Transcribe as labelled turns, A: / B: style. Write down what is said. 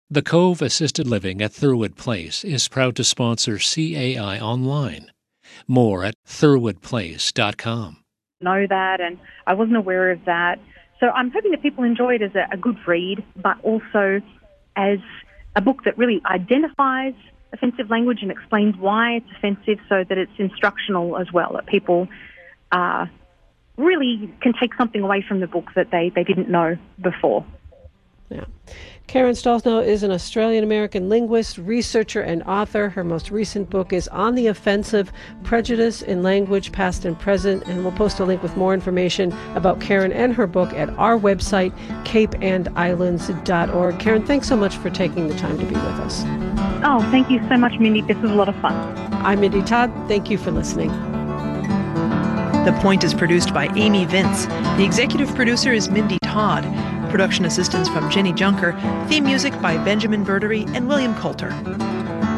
A: The Cove Assisted Living at Thurwood Place is proud to sponsor CAI Online. More at thurwoodplace.com.
B: Know that, and I wasn't aware of that. So I'm hoping that people enjoy it as a good read, but also as a book that really identifies offensive language and explains why it's offensive, so that it's instructional as well, that people really can take something away from the book that they didn't know before.
C: Yeah. Karen Stollznow is an Australian-American linguist, researcher, and author. Her most recent book is On the Offensive: Prejudice in Language, Past and Present, and we'll post a link with more information about Karen and her book at our website, capeandislands.org. Karen, thanks so much for taking the time to be with us.
B: Oh, thank you so much, Mindy. This was a lot of fun.
C: I'm Mindy Todd. Thank you for listening.
D: The Point is produced by Amy Vince. The executive producer is Mindy Todd. Production assistance from Jenny Junker. Theme music by Benjamin Verdery and William Coulter.